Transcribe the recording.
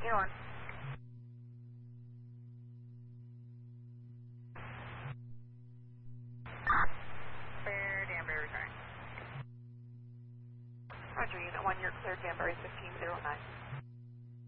on. Clear, Danbury return. Roger, Unit 1, you're clear, Danbury 1509.